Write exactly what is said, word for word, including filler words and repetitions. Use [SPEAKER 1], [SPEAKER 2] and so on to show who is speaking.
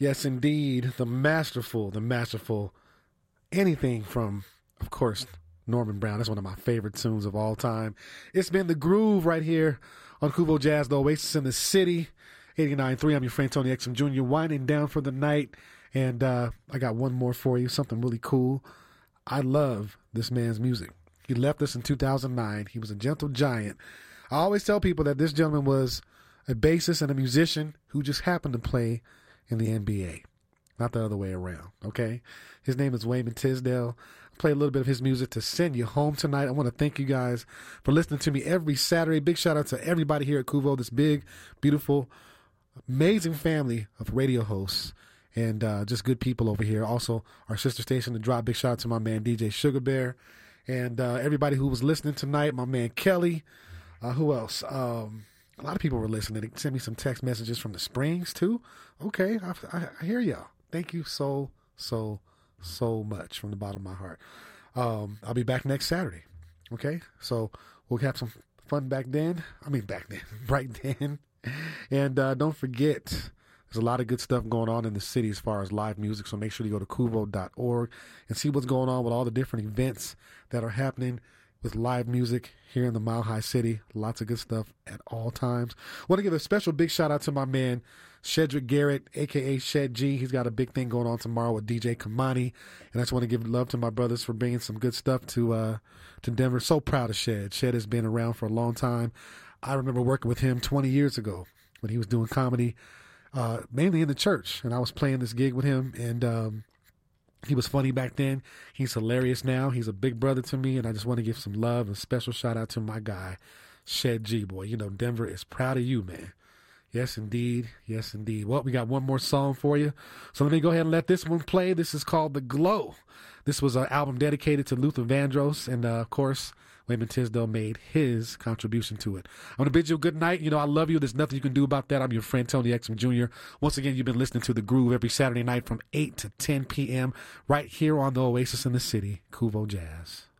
[SPEAKER 1] Yes, indeed. The masterful, the masterful. Anything from, of course, Norman Brown. That's one of my favorite tunes of all time. It's been The Groove right here on Kuvo Jazz, the Oasis in the City. eighty-nine point three. I'm your friend Tony Exum Junior winding down for the night. And uh, I got one more for you, something really cool. I love this man's music. He left us in two thousand nine. He was a gentle giant. I always tell people that this gentleman was a bassist and a musician who just happened to play in the N B A. Not the other way around, okay? His name is Wayman Tisdale. I play a little bit of his music to send you home tonight. I want to thank you guys for listening to me every Saturday. Big shout out to everybody here at Kuvo, this big, beautiful, amazing family of radio hosts and uh, just good people over here. Also, our sister station, The Drop. Big shout out to my man D J Sugar Bear and uh, everybody who was listening tonight. My man Kelly. Uh, who else? Um, a lot of people were listening. They sent me some text messages from the Springs, too. Okay, I, I, I hear y'all. Thank you so, so, so much from the bottom of my heart. Um, I'll be back next Saturday. Okay, so we'll have some fun back then. I mean, back then, right then. And uh, don't forget, there's a lot of good stuff going on in the city as far as live music. So make sure you go to kuvo dot org and see what's going on with all the different events that are happening with live music here in the Mile High City. Lots of good stuff at all times. Want to give a special big shout out to my man, Shedrick Garrett, a k a. Shed G. He's got a big thing going on tomorrow with D J Kamani. And I just want to give love to my brothers for bringing some good stuff to uh, to Denver. So proud of Shed. Shed has been around for a long time. I remember working with him twenty years ago when he was doing comedy, uh, mainly in the church. And I was playing this gig with him, and um, he was funny back then. He's hilarious now. He's a big brother to me, and I just want to give some love and special shout out to my guy, Shed G, boy. You know, Denver is proud of you, man. Yes, indeed. Yes, indeed. Well, we got one more song for you. So let me go ahead and let this one play. This is called The Glow. This was an album dedicated to Luther Vandross, and, uh, of course, Wayman Tisdale made his contribution to it. I'm going to bid you a good night. You know, I love you. There's nothing you can do about that. I'm your friend, Tony Exum Junior Once again, you've been listening to The Groove every Saturday night from eight to ten p.m. right here on the Oasis in the City, Kuvo Jazz.